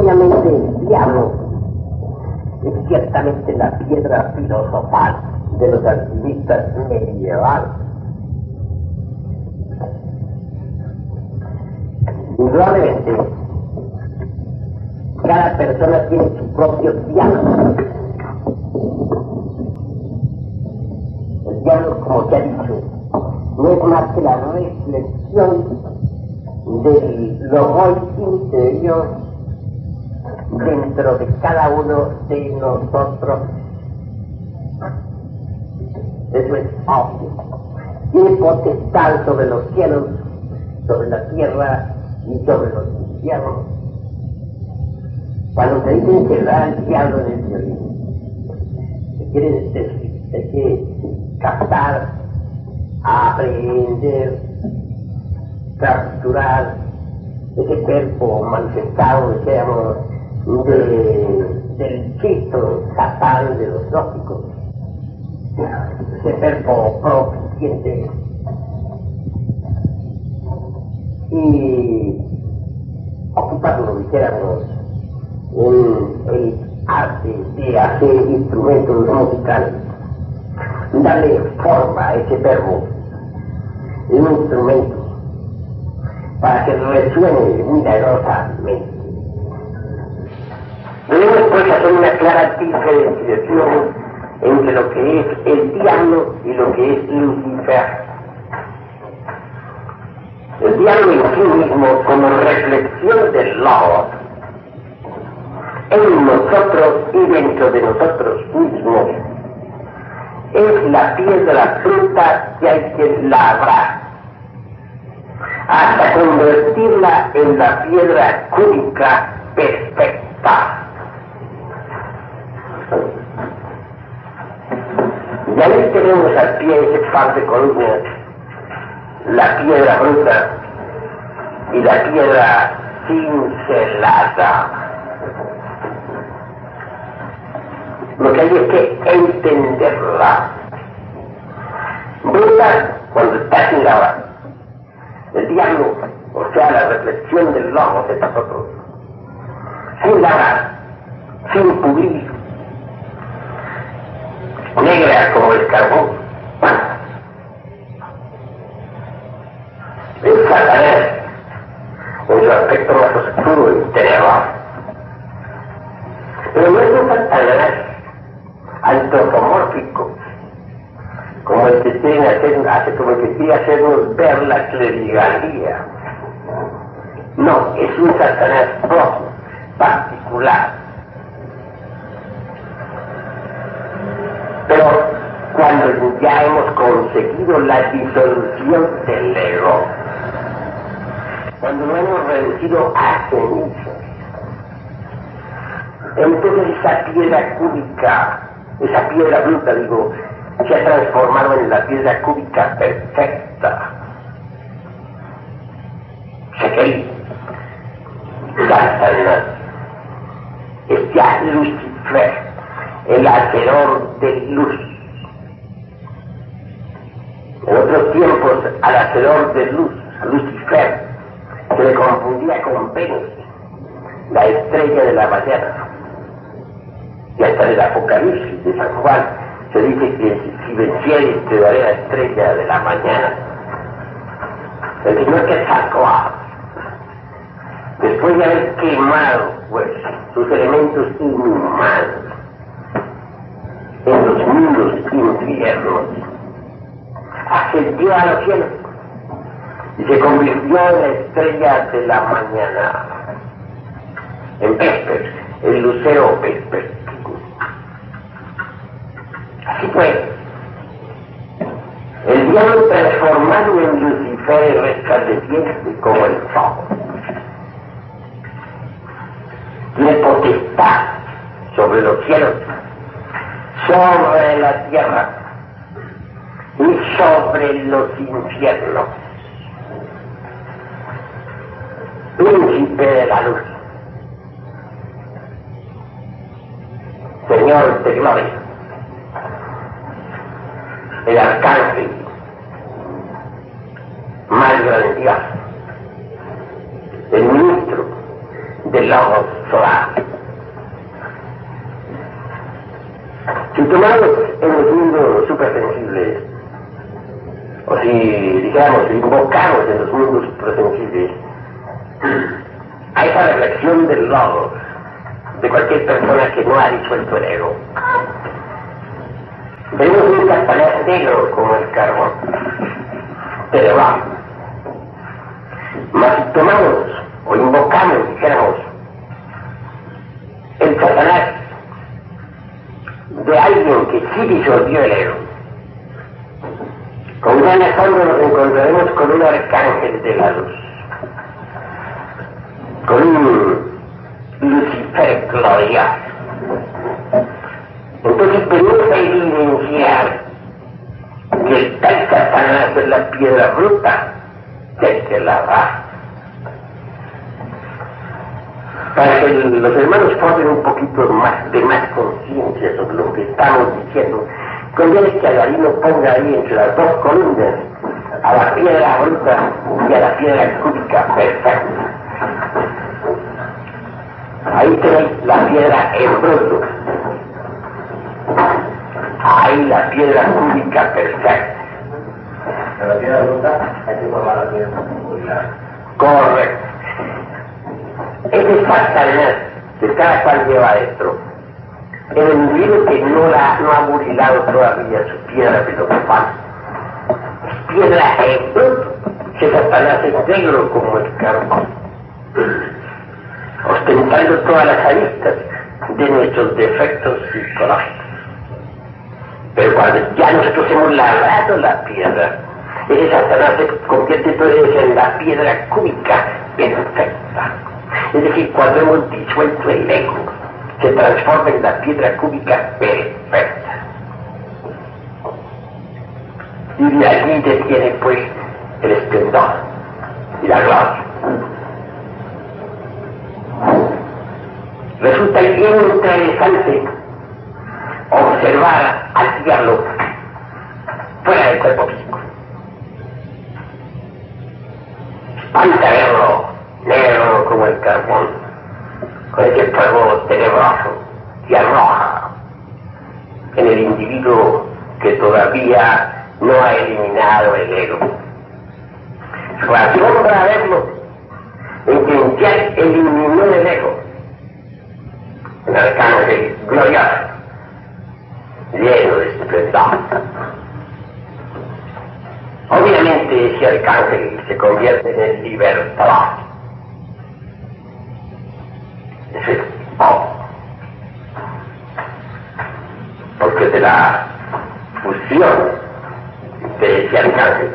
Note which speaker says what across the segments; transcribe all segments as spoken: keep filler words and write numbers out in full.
Speaker 1: obviamente el diablo es ciertamente la piedra filosofal de los alquimistas medievales. Indudablemente, cada persona tiene su propio diablo. El diablo, como se ha dicho, no es más que la reflexión del logois interior dentro de cada uno de nosotros. Eso es obvio. Tiene potestad sobre los cielos, sobre la tierra y sobre los infiernos. Cuando se dice que da el diablo en el violín, se quiere decir, se quiere captar, aprender, capturar ese cuerpo manifestado, digamos, de, del chisto fatal de los gnósticos, ese cuerpo propiciente y ocuparlo, dijéramos, en el arte de hacer instrumentos musicales, darle forma a ese verbo en un instrumento para que resuene milagrosamente. Debemos pues hacer una clara diferenciación entre lo que es el diablo y lo que es Lucifer. El diablo en sí mismo, como reflexión del Logos, en nosotros y dentro de nosotros mismos, es la piedra bruta que hay que labrar hasta convertirla en la piedra cúbica perfecta. Y ahí tenemos al pie ese par de columnas, la piedra bruta y la piedra cincelada. Lo que hay es que entenderla. Bruta cuando está sin lavar. El diablo, o sea, la reflexión del logos de nosotros, sin lavar, sin pulir, negra como el carbón. Es Satanás, en su aspecto más oscuro y tenebroso. Pero no es un Satanás antropomórfico, como el que quiere hacer, hace como el que quiere hacernos ver la clerigalía. No, es un Satanás propio, particular. Pero cuando ya hemos conseguido la disolución del ego, cuando lo hemos reducido a cenizas, entonces esa piedra cúbica, esa piedra bruta, digo, se ha transformado en la piedra cúbica perfecta. Shekel, Satanás, es ya Lucifer, el hacedor de luz. En otros tiempos, al hacedor de luz, a Lucifer, se le confundía con Venus, la estrella de la mañana. Y hasta en el Apocalipsis de San Juan se dice que si venciere te daré la estrella de la mañana. El Señor que sacó, después de haber quemado pues sus elementos inhumanos en los mundos infiernos, ascendió a los cielos y se convirtió en la estrella de la mañana, en Vesper, el lucero vespertino. Así fue. El diablo transformado en Lucifer resplandeciente como el sol. Tiene potestad sobre los cielos, sobre la tierra y sobre los infiernos. Príncipe de la luz, Señor de gloria, el arcángel más grandioso, el ministro del Logos solar. situados en los mundos supersensibles, o si dijéramos invocados en los mundos supersensibles, a esa reflexión del logos de cualquier persona que no ha disuelto el ego. Vemos un Satanás negro como el carbón, pero va. Mas si tomamos o invocamos, dijéramos, el Satanás de alguien que sí disolvió el ego, con gran asombro nos encontraremos con un arcángel de la luz, con un Lucifer glorioso. Entonces venimos a evidenciar que el tal Satanás es la piedra bruta del que la va. Para que los hermanos formen un poquito más de más conciencia sobre lo que estamos diciendo, conviene que Alvarino ponga ahí entre las dos columnas a la piedra bruta y a la piedra cúbica perfecta. Ahí tenéis la piedra en bruto, ahí la piedra cúbica perfecta.
Speaker 2: En la piedra bruta hay que formar la piedra cúbica.
Speaker 1: Correcto. Ese es Satanás que cada cual lleva adentro. El individuo que no, la, no ha murilado todavía su piedra filosofal. Piedra en bruto, que Satanás es negro como el carbón, ostentando todas las aristas de nuestros defectos psicológicos. Pero cuando ya nosotros hemos labrado la piedra, ese Satanás se convierte entonces en la piedra cúbica perfecta. Es decir, cuando hemos disuelto el ego, se transforma en la piedra cúbica perfecta. Y de allí detiene pues el esplendor y la gloria. Resulta bien interesante observar al diablo fuera del cuerpo físico. Espanta verlo negro como el carbón, con ese fuego tenebroso y arroja en el individuo que todavía no ha eliminado el ego. Su razón para verlo en quien ya eliminó el ego, un arcángel glorioso, lleno de esplendor. Obviamente ese arcángel se convierte en el libertador. Eso es oh. Porque de la fusión de ese arcángel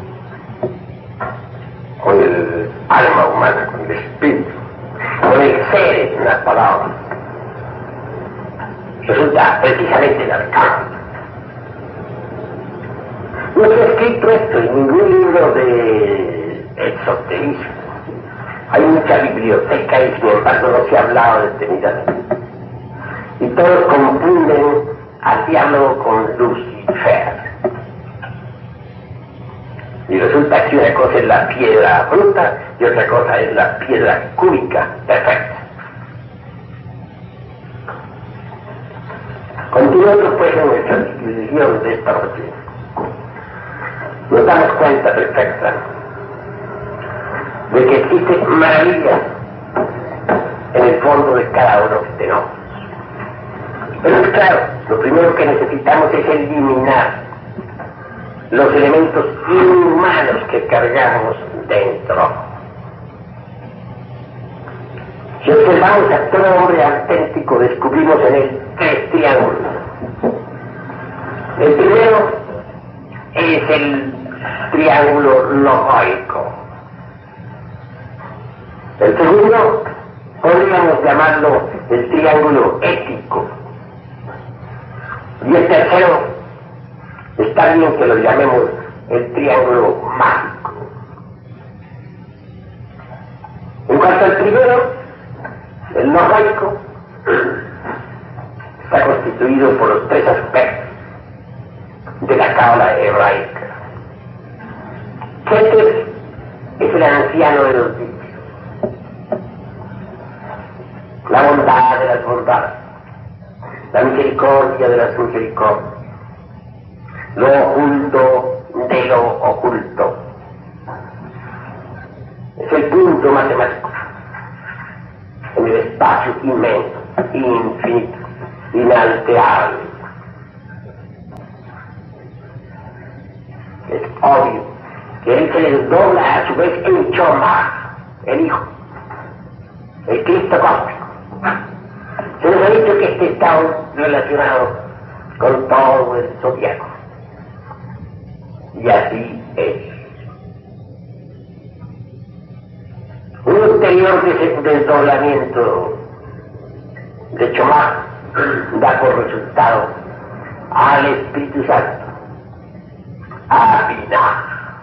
Speaker 1: con el alma humana, con el espíritu, con el ser, en las palabras, resulta precisamente el arcángel. No se ha escrito esto en ningún libro de esoterismo. Hay mucha biblioteca y sin embargo no se ha hablado detenidamente. Y todos confunden al diablo con Lucifer. Y resulta que una cosa es la piedra bruta y otra cosa es la piedra cúbica perfecta. Continuando pues en nuestra discusión de esta noche, nos damos cuenta perfecta de que existe maravilla en el fondo de cada uno de nosotros. Pero claro, lo primero que necesitamos es eliminar los elementos inhumanos que cargamos dentro. Si observamos a todo hombre auténtico, descubrimos en él tres triángulos. El primero es el triángulo lógico. El segundo podríamos llamarlo el triángulo ético. Y el tercero, está bien que lo llamemos el triángulo mágico. En cuanto al primero, el lógico, está constituido por los tres aspectos de la cábala hebraica. Keter es el anciano de los vicios, la bondad de las bondades, la misericordia de las misericordias, lo oculto de lo oculto. Es el punto matemático en el espacio inmenso, infinito, inalterable. Es obvio que él se desdobla a su vez en Chomá, el Hijo, el Cristo cósmico. Se nos ha dicho que este está relacionado con todo el zodiaco. Y así es. Un ulterior des desdoblamiento de Chomá da por resultado al Espíritu Santo, a Binah.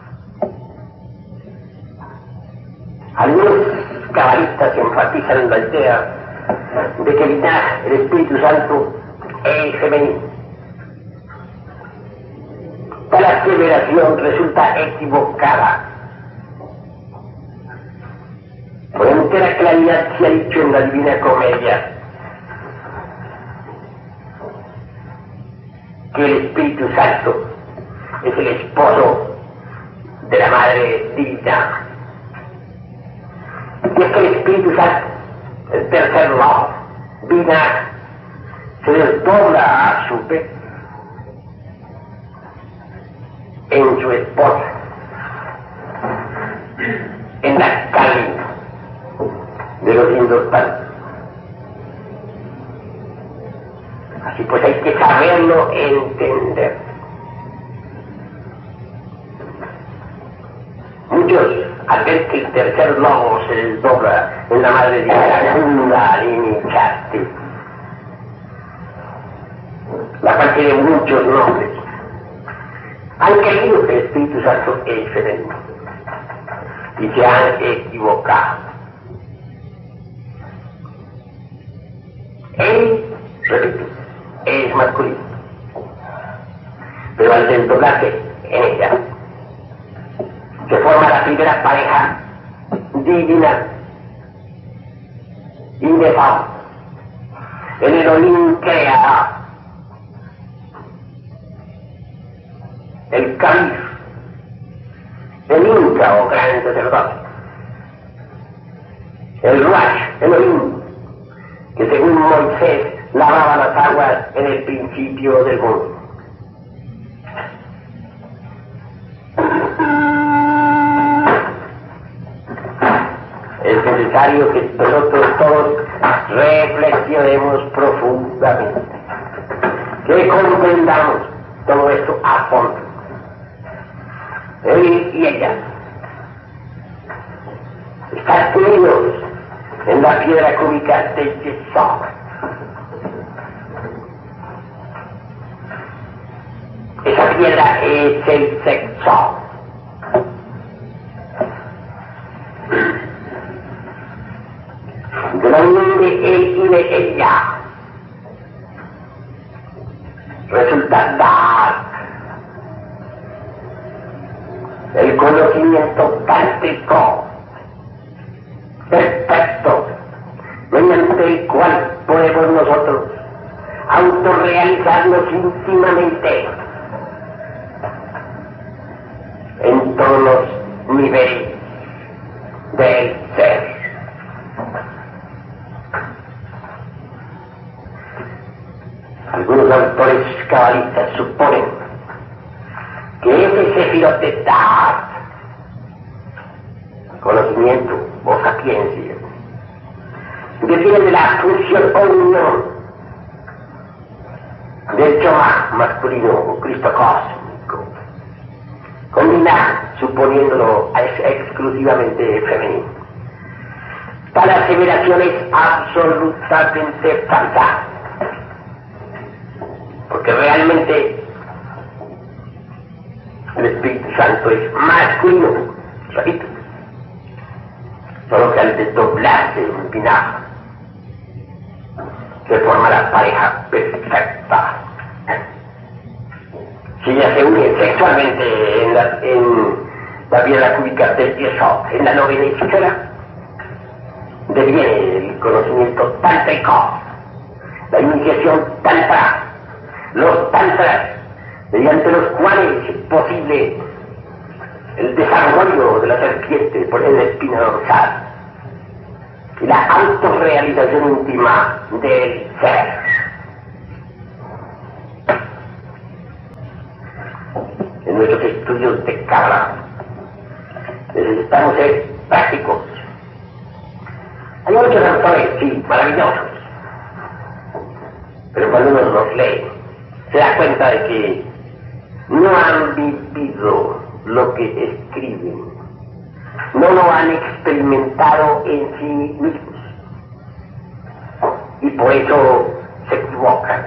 Speaker 1: Algunos cabalistas enfatizan en la idea de que Binah, el Espíritu Santo, es femenino. Tal aseveración resulta equivocada. Con entera claridad se ha dicho en la Divina Comedia que el Espíritu Santo es el esposo de la Madre Divina. Y es que el Espíritu Santo, el tercer logo, Binah, se desdobla a su vez en su esposa, en la carne de los indortantes. Así pues hay que saberlo entender. Muchos, al ver que el tercer logo se desdobla en la Madre de la Kundalini Shakti, la cual tiene muchos nombres, han creído que el Espíritu Santo es femenino y se han equivocado. Él, repito, es masculino, pero al desdoblarse en ella se forma la primera pareja divina, indefable, el Elohim creador, el Calif, el Inca o gran sacerdote, el Ruach, Elohim, que según Moisés lavaba las aguas en el principio del mundo. Es necesario que nosotros todos reflexionemos profundamente, que comprendamos todo esto a fondo. Él y ella están unidos en la piedra cúbica de Yesod. Esa piedra es el sexo. De la unión de él y de ella resulta dar el conocimiento práctico perfecto mediante el cual podemos nosotros autorrealizarnos íntimamente en todos los niveles del ser. Algunos autores cabalistas suponen que ese Sefirot de Da'at, conocimiento o sapiencia, depende de la fusión o unión del Chomá masculino o Cristo cósmico, combinado, suponiéndolo exclusivamente femenino. Tal aseveración es absolutamente falsa, porque realmente el Espíritu Santo es masculino, repito, solo que al desdoblarse en Binah se forma la pareja perfecta. Si ellas se unen sexualmente en la, en la piedra cúbica del Yesod, en la novena esfera, deviene el conocimiento tántrico, la iniciación tantra, los tantras, mediante los cuales es posible el desarrollo de la serpiente por el espina dorsal y la autorrealización íntima del ser. En nuestros estudios de Kabbalah necesitamos ser prácticos. Hay muchos autores, sí, maravillosos, pero cuando uno los lee se da cuenta de que no han vivido lo que escriben, no lo han experimentado en sí mismos y por eso se equivocan.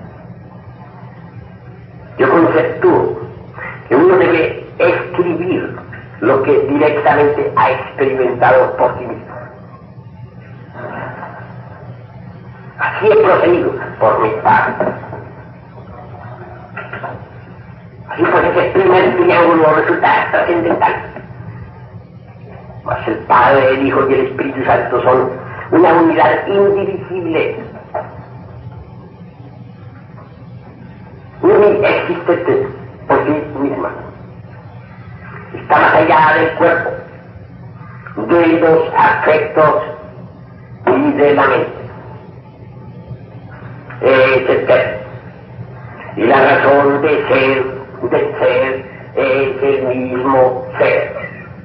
Speaker 1: Yo conceptúo que uno debe escribir lo que directamente ha experimentado por sí mismo. Así he procedido por mi parte. Así pues ese primer triángulo resulta trascendental. Mas el Padre, el Hijo y el Espíritu Santo son una unidad indivisible, uniexistente por sí misma. Está más allá del cuerpo, de los afectos y de la mente. Es eterno. Y la razón de ser, del ser, es el mismo ser.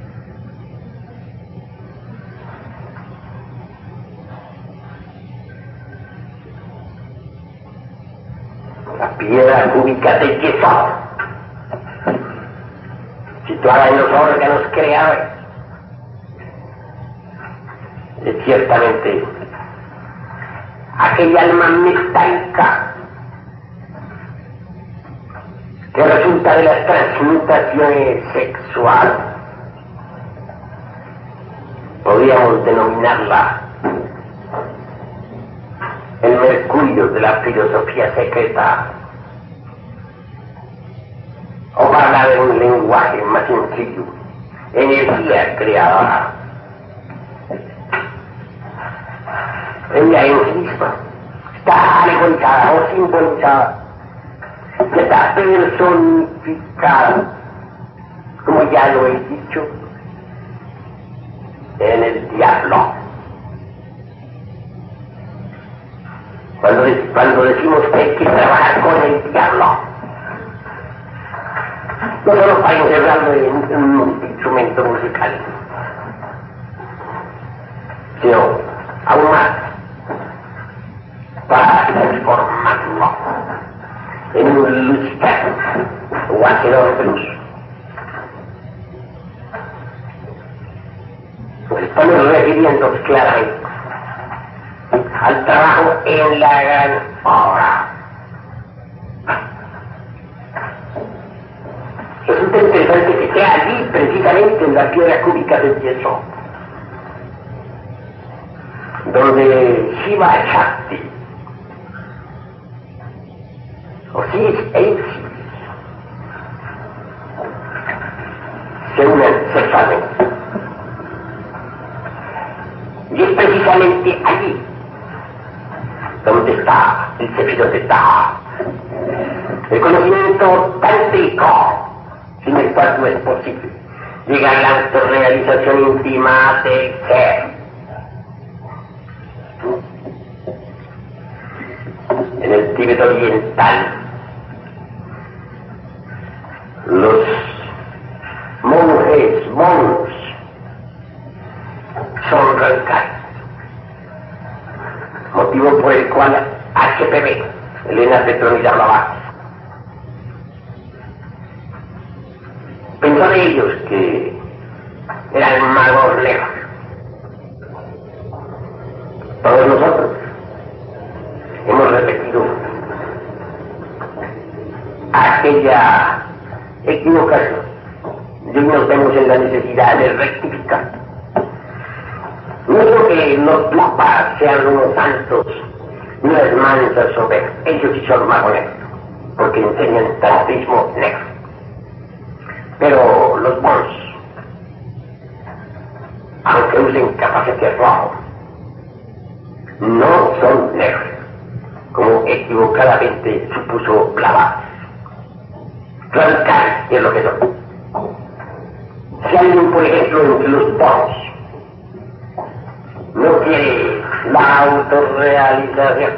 Speaker 1: La piedra cúbica de Yesod, situada en los órganos creadores, es ciertamente aquella alma metálica que resulta de las transmutaciones sexuales. Podríamos denominarla el mercurio de la filosofía secreta, o para hablar en un lenguaje más sencillo, energía creadora. Ella en sí misma está alegorizada o simbolizada, está personificada, como ya lo he dicho, en el diablo. Cuando, cuando decimos que hay que trabajar con el diablo, no solo para encerrarlo en un instrumento musical, sino aún más para transformarlo en un Lucifer o hacedor de luz. Estamos refiriéndonos claramente al trabajo en la gran obra. Resulta interesante que sea allí, precisamente en la piedra cúbica del Yesod, donde Shiva Shakti, Osiris e Isis, se unen sexualmente. Y es precisamente allí donde está el Sefirot de Taha, el conocimiento tántrico, sin el cual no es posible llegar a la autorrealización íntima del ser. En el Tíbet oriental, los monjes, monks, son radicales, motivo por el cual H P V, Elena Petronila Blavatsky, pensó de ellos que eran magos lejos. Todos nosotros hemos repetido aquella equivocación y hoy nos vemos en la necesidad de rectificar. No es que los papas sean unos santos, no es mansas soberbias, ellos sí son magos negros, porque enseñan el tantrismo negro. Pero los bons, aunque usen capacete rojo, no son negros, equivocadamente supuso clavar. Radical es lo que son. Si alguien, por ejemplo, entre los bonos no quiere la autorrealización,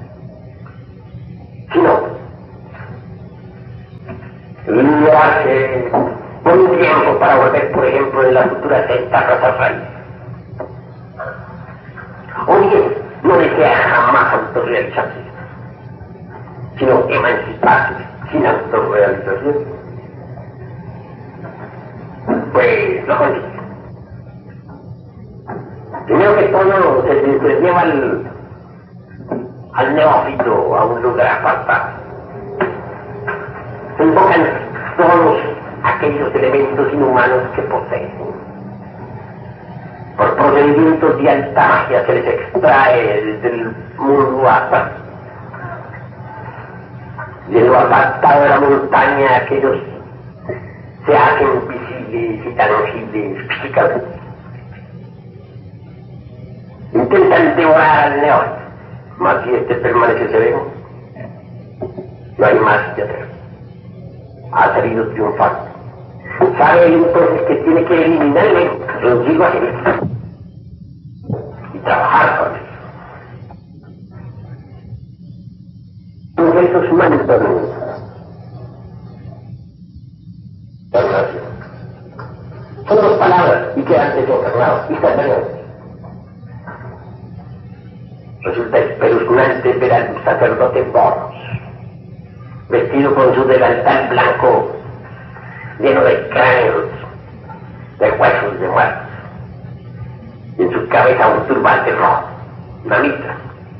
Speaker 1: sino liberarse por un tiempo para volver, por ejemplo, de la futura secta raza raíz, o bien no desea jamás autorrealizarse, sino emanciparse sin autorrealización, pues lo consigue. Primero que todo se, se, se lleva al, al neófito a un lugar apartado. Se invocan todos aquellos elementos inhumanos que poseen. Por procedimientos de alta magia se les extrae desde el mundo hasta de lo apartado de la montaña, aquellos se hacen visibles y tangibles físicamente. Intentan devorar al neófito, mas si este permanece sereno, no hay más que hacer. Ha salido triunfante. Sabe entonces que tiene que eliminarle los digo a él y trabajar con él. Con esos mantos son dos palabras y quedan desencarnados y sacerdotes. Resulta espeluznante ver al sacerdote Boros, vestido con su delantal blanco, lleno de cráneos, de huesos de muertos, y en su cabeza un turbante rojo, una mitra.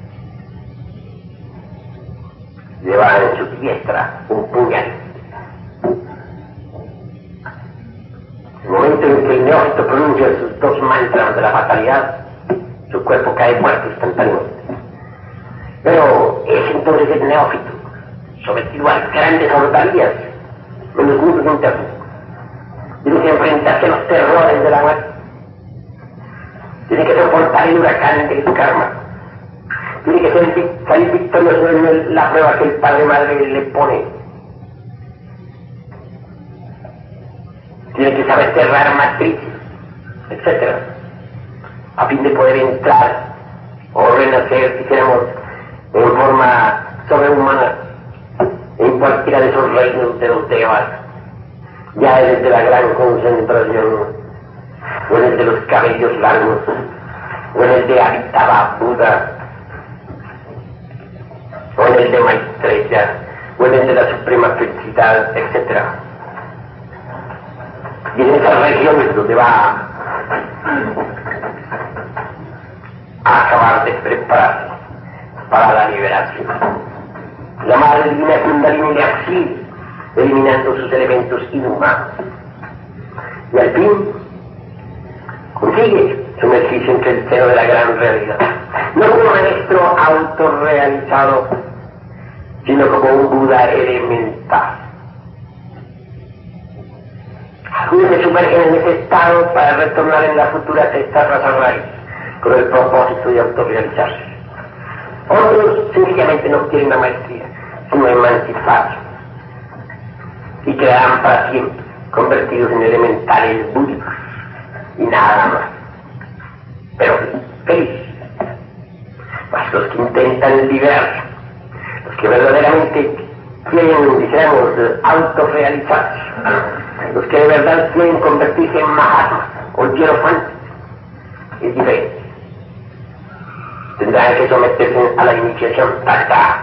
Speaker 1: Lleva en su diestra un puñal. En el momento en que el neófito pronuncia sus dos mantras de la fatalidad, su cuerpo cae muerto instantáneamente. Pero es entonces el neófito, sometido a grandes ordalías en los mundos internos, tiene que enfrentarse a los terrores de la muerte, tiene que soportar el huracán del karma, tiene que ser, salir victorioso en la prueba que el padre madre le pone, tiene que saber cerrar matrices, etcétera, a fin de poder entrar o renacer, dijéramos, en forma sobrehumana en cualquiera de esos reinos de los devas, ya desde la gran concentración, o en el de los cabellos largos, o en el de Amitabha Buda, o en el de Maitreya, o en el de la suprema felicidad, etcétera. Y en esas regiones donde va a acabar de prepararse para la liberación. La madre divina Kundalini le auxilia, eliminando sus elementos inhumanos. Y al fin, consigue sumergirse entre el seno de la gran realidad. No como un maestro autorrealizado, sino como un Buda elemental. Algunos se sumergen en ese estado para retornar en la futura sexta raza raíz, con el propósito de autorrealizarse. Otros sencillamente no quieren la maestría, sino emanciparse, y quedarán para siempre convertidos en elementales búdicos y nada más. Pero felices. Pues los que intentan liberarse, los que verdaderamente quieren, dijéramos, autorrealizarse, los que de verdad quieren convertirse en Mahatma o hierofantes, es diferente. Tendrán que someterse a la iniciación tacta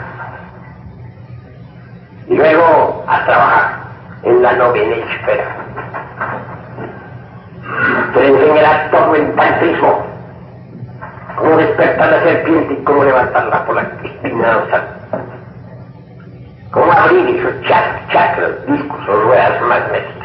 Speaker 1: y luego a trabajar en la novena esfera. Se le enseñará todo el tantrismo, cómo despertar la serpiente y cómo levantarla por la espina dorsal, cómo abrir esos chakras, chakras, discos o ruedas magnéticas.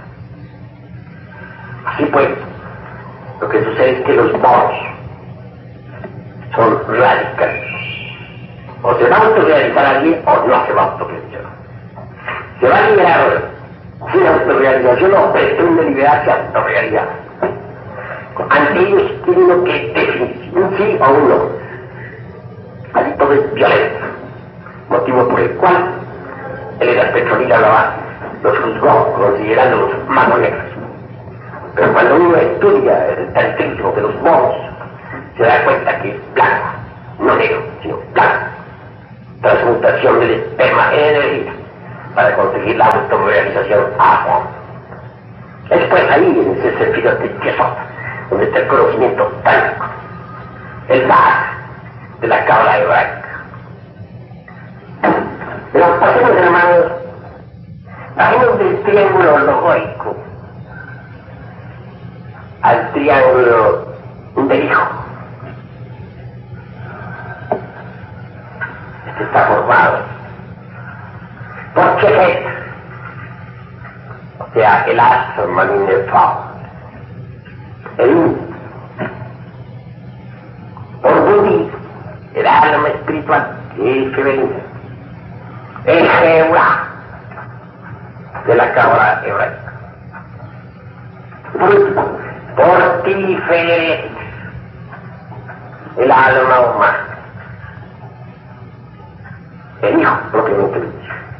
Speaker 1: Así pues, lo que sucede es que los bonos son radicales. O se va a autorrealizar a alguien o no se va a autorrealizar. Se va a liberar sin autorrealización o pretende liberarse a autorrealidad. Ante ellos tiene uno que definir un sí o un no. Así todo es violento. motivo por el cual el Edad Petronila Blavatsky los juzgó considerándolos magos negros. Pero cuando uno estudia el tantrismo de los monos, se da cuenta que es blanco, no negro, sino blanco. Transmutación del esperma en energía para conseguir la autorrealización a Después ahí, en ese sentido de Yesod, donde está el conocimiento tántrico, el bar de la cábala hebraica. Pero pasemos, hermanos, bajemos del triángulo logoico al triángulo del hijo. Este está formado por Chefet, o sea, el asma minerval, el uno, por Budi, el alma espiritual, que es femenina, el Jehová de la cábala hebraica, por Tiferet, el alma humana, el hijo propiamente dicho.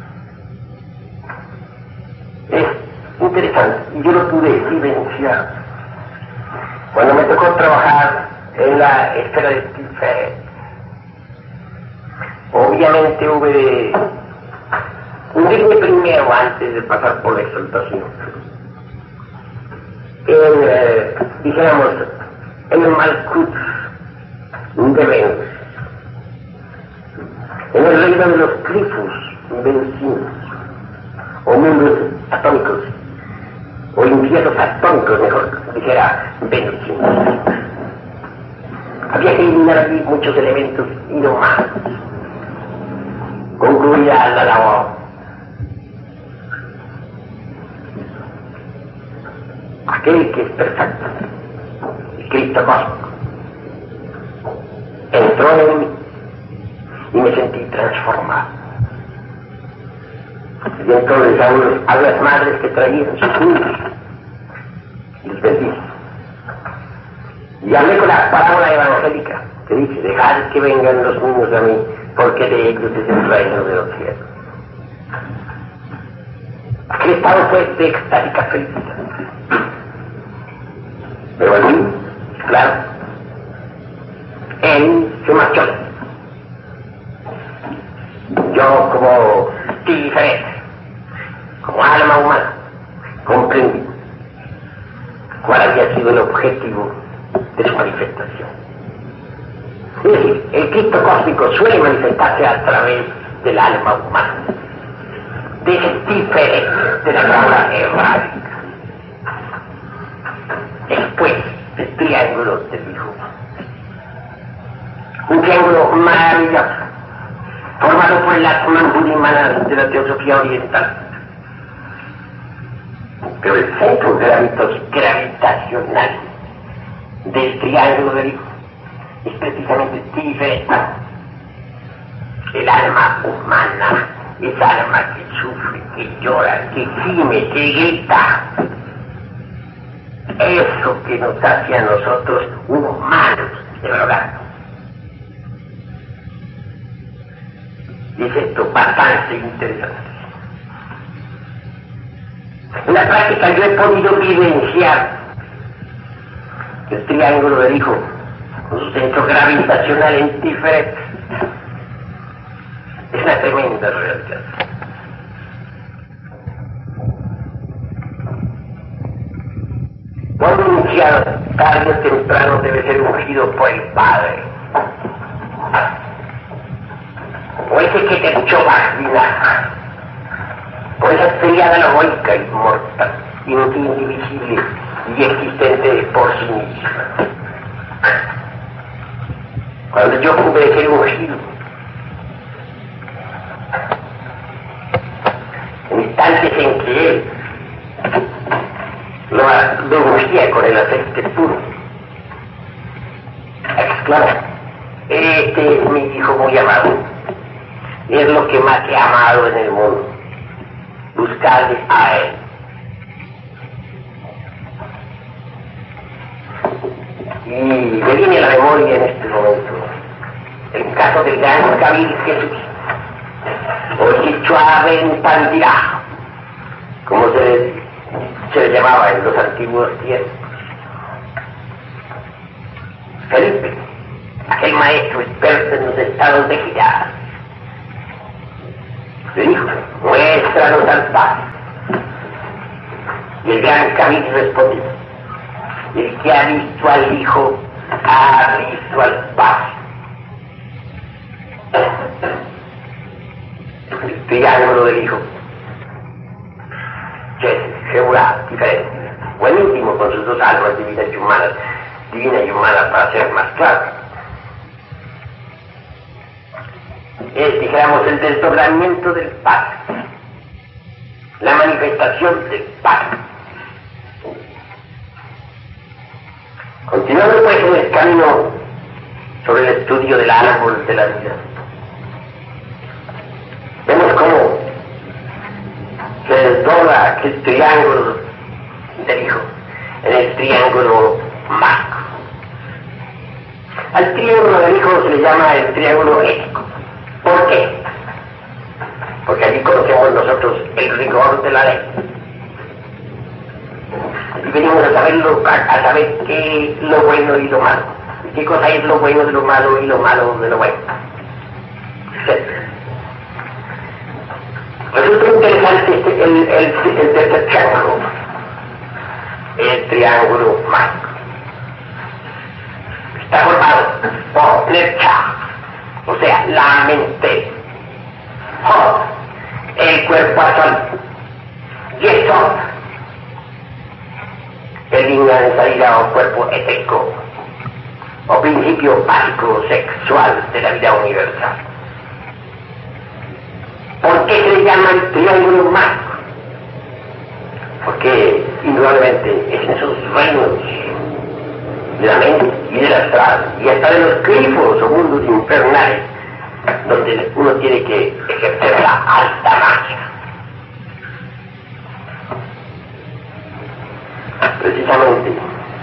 Speaker 1: Es interesante, y yo lo pude vivenciar cuando me tocó trabajar en la esfera de Tiferet. Obviamente hubo un día primero antes de pasar por la exaltación. En, eh, dijéramos, en el Malkut de Venus, en el reino de los Clifus venusinos, o mundos atómicos, o infiernos atómicos, mejor dijera, venusinos. Había que eliminar aquí muchos elementos inhumanos. Concluida la labor. Aquel que es perfecto, el Cristo cósmico, entró en mí y me sentí transformado. Y entonces a, unos, a las madres que traían sus niños, les bendice. Y hablé con la parábola evangélica que dice: dejad que vengan los niños a mí, porque de ellos es el reino de los cielos. Aquel estado fue de extática felicidad. Pero el niño, claro, él se marchó. Yo, como Tiferet, como alma humana, comprendí cuál había sido el objetivo de su manifestación. Es decir, el Cristo cósmico suele manifestarse a través del alma humana, de ese Tiferet de la cábala hebraica. Después del triángulo del hijo, un triángulo maravilloso formado por el Atman Buddhimana de la teosofía oriental. Pero el centro gravitacional del triángulo del hijo es precisamente Tiferet, el alma humana, esa alma que sufre, que llora, que gime, que grita. Eso que nos hace a nosotros humanos, de verdad. Y es esto bastante interesante. En la práctica yo he podido vivenciar el triángulo del hijo con su centro gravitacional en Tiferet. Es una tremenda realidad. Cuando iniciado, tarde o temprano debe ser ungido por el Padre. Por ese que te echó vagina, por esa triada logoica inmortal, indivisible y existente por sí misma. Cuando yo pude ser ungido, en instantes en que él lo, lo ungía con el aceite puro, exclamó: este es mi hijo muy amado, es lo que más he amado en el mundo, buscadle a él. Y me viene a la memoria en este momento el caso del gran Kabil Jesús, dicho Aventantirá, como se le, se le llamaba en los antiguos tiempos. Felipe, aquel maestro experto en los estados de girar, le dijo, muéstranos al Padre. Y el gran Camilo respondió, el que ha visto al Hijo, ha visto al Padre. El triángulo del Hijo, Jehová, diferente, buenísimo con sus dos almas divinas y humanas, divina y humana para ser más claro. Es, dijéramos, el desdoblamiento del Padre, la manifestación del Padre. Continuando pues en el camino sobre el estudio del árbol de la vida, vemos cómo se desdobla aquel triángulo del Hijo en el triángulo mágico. Al triángulo del Hijo se le llama el triángulo ético. ¿Por qué? Porque allí conocemos nosotros el rigor de la ley. Allí venimos a saberlo, a saber qué es lo bueno y lo malo, y qué cosa es lo bueno de lo malo y lo malo de lo bueno, etcétera. Resulta interesante este, el, el, el tercer triángulo, el triángulo mágico. Está formado por Nercha, o sea, la mente, Hot, el cuerpo actual, Yesod, el línea de salida o cuerpo etérico, o principio básico sexual de la vida universal. ¿Por qué se le llama el triángulo mágico? Porque indudablemente es en esos reinos de la mente y del astral y hasta de los grifos o mundos infernales donde uno tiene que ejercer la alta magia. Precisamente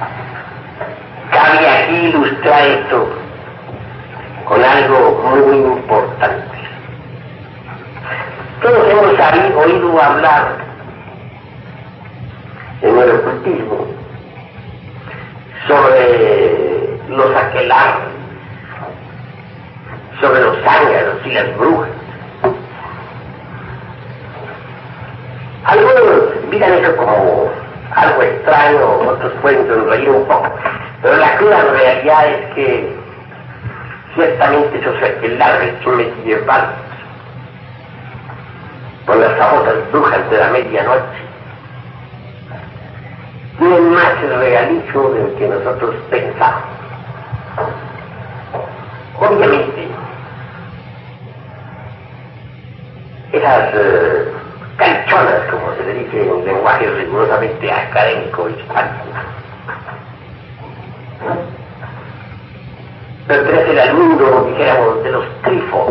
Speaker 1: cabe aquí ilustrar esto con algo muy importante. Todos hemos sabido, oído hablar en el ocultismo sobre los aquelarres, sobre los zángaros y las brujas. Algunos miran eso como algo extraño, otros pueden sonreír un poco, pero la cruda realidad es que ciertamente esos aquelarres son medievales, con las famosas brujas de la medianoche, tienen más realismo del que nosotros pensamos. Obviamente, esas uh, canchonas, como se le dice en un lenguaje rigurosamente académico hispánico, pertenecen al mundo, dijéramos, de los trifos,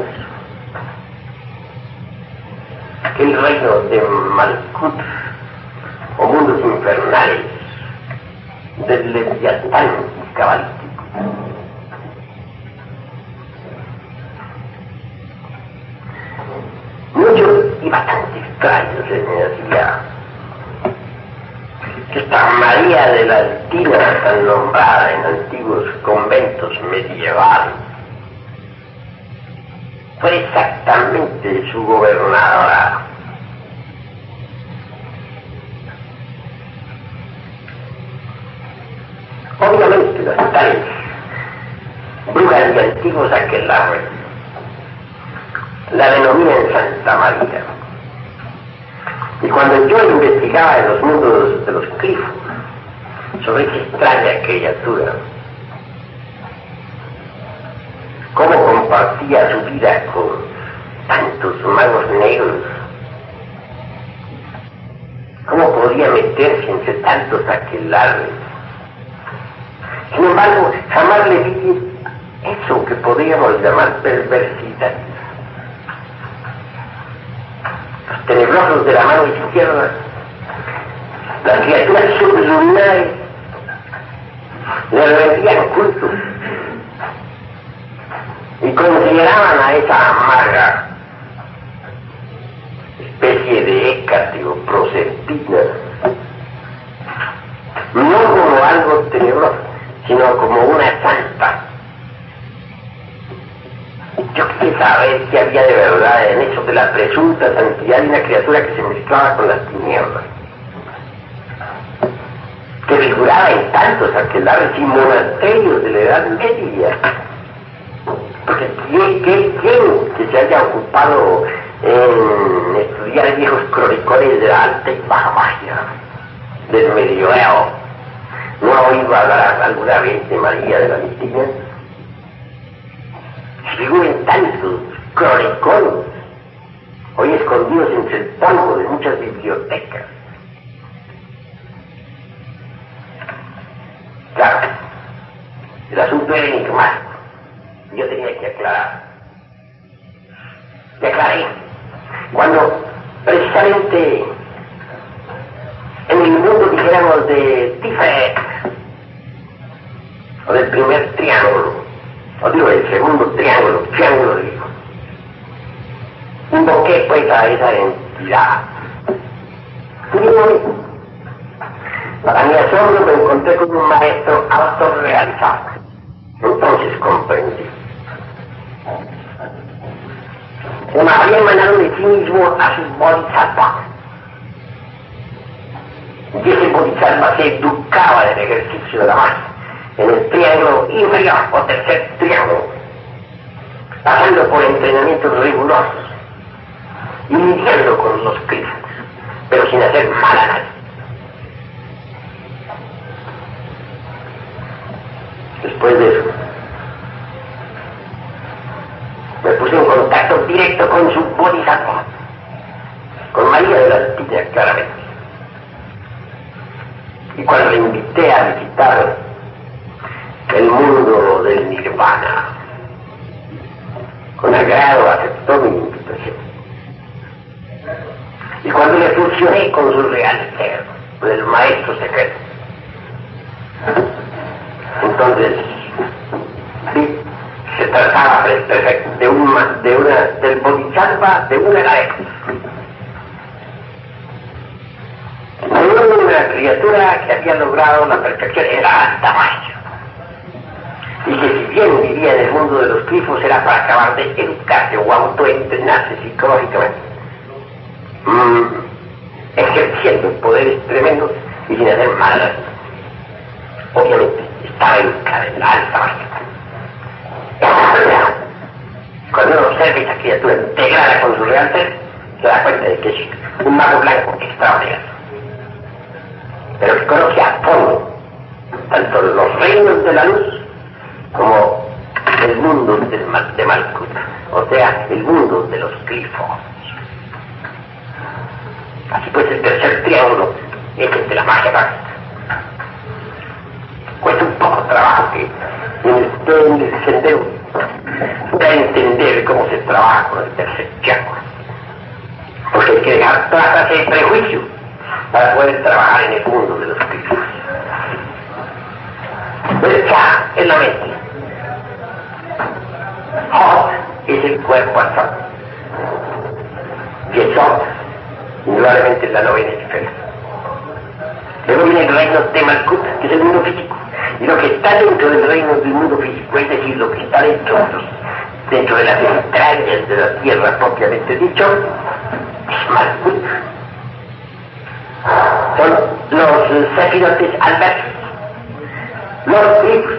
Speaker 1: aquel reino de Malkut, o mundos infernales, del Leviatán cabalístico. Muchos y bastante extraños se me hacía que esta María de la Altina, tan nombrada en antiguos conventos medievales, fue exactamente su gobernadora. Obviamente las tales brujas de antiguos aquelarres la denominan Santa María. Y cuando yo investigaba en los mundos de los clifos sobre esa extraña criatura, cómo compartía su vida con tantos magos negros, cómo podía meterse entre tantos aquelarres. Sin embargo, jamás le vi eso que podríamos llamar perversidad. Los tenebrosos de la mano izquierda, las criaturas sublunares, le rendían culto y consideraban a esa maga especie de hécate o proserpina, no como algo tenebroso, sino como una santa. Yo quise saber qué había de verdad en eso de la presunta santidad de una criatura que se mezclaba con las tinieblas, que figuraba en tantos aquelarres y monasterios de la Edad Media. Porque ¿quién, quién, quién que se haya ocupado en estudiar viejos cronicones de la alta y baja magia del medioevo no ha oído hablar alguna vez de María de la Vistina? Se figuran tantos cronicones hoy escondidos entre el polvo de muchas bibliotecas. Claro, el asunto era enigmático. Yo tenía que aclarar. Y aclaré. Cuando precisamente en el mundo, dijéramos, de Tiferet, o del primer triángulo, o digo del segundo triángulo, triángulo de Hijo, invoqué pues a esa entidad. Finalmente, para mi asombro me encontré con un maestro autorrealizado. Entonces comprendí. Se me había emanado de sí mismo a sus bodhisattvas. Y ese bodhisattva se educaba del ejercicio de la magia en el triángulo inferior o tercer triángulo, pasando por entrenamientos rigurosos y lidiando con los críticos, pero sin hacer mal a nadie. Después de eso, me puse en contacto directo con su bodhisattva, con María de la Vistina, claramente. Y cuando le invité a visitar el mundo del nirvana, con agrado aceptó mi invitación. Y cuando le fusioné con su real ser, con el maestro secreto, entonces sí, se trataba perfecto de una, de una, del bodhisattva de una gareca, una criatura que había logrado la perfección en la alta magia, y que si bien vivía en el mundo de los clifos era para acabar de educarse o autoentrenarse psicológicamente, mm, ejerciendo poderes tremendos y sin hacer mal. Obviamente estaba educada en la alta magia. Cuando uno observa esa criatura integrada con su real ser, se da cuenta de que es un mago blanco extraordinario, pero que conoce a fondo tanto los reinos de la luz como el mundo del mal, de Malkut, o sea, el mundo de los glifos. Así pues, el tercer triángulo es el de la magia básica. Cuesta un poco de trabajo que esté en el sendero pueda entender cómo se trabaja con el tercer triángulo, porque hay que dejar toda clase de prejuicio para poder trabajar en el mundo de los glifos. El Cha es la mente, Hot es el cuerpo astral, Yesod indudablemente es la novena esfera. Luego viene el reino de Malkut, que es el mundo físico, y lo que está dentro del reino del mundo físico, es decir, lo que está dentro, dentro de las entrañas de la tierra propiamente dicho, es Malkut. Son los sefirotes adversos, los glifos,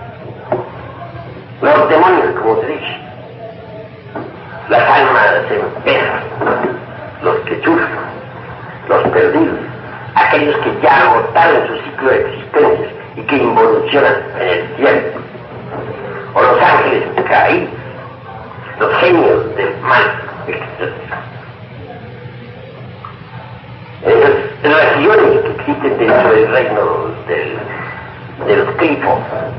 Speaker 1: los demonios, como se dice, las almas en pena, los que sufren, los perdidos, aquellos que ya agotaron su ciclo de existencia y que involucionan en el cielo, o los ángeles caídos, los genios del mal, etcétera. Esas regiones que existen dentro del reino del, de los glifos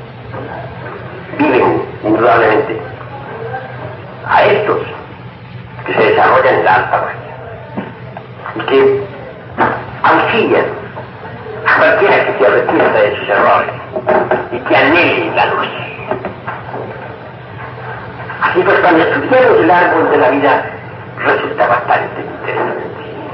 Speaker 1: viven indudablemente a estos que se desarrollan en la alta magia y que auxilian a cualquiera que se arrepienta de sus errores y que anhele la luz. Así pues, cuando estudiamos el árbol de la vida resulta bastante interesante.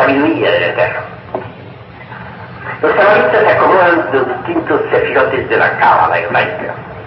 Speaker 1: sabiduría del Eterno. Los cabalistas se acomodan de los distintos sefirotes de la cábala hebraica.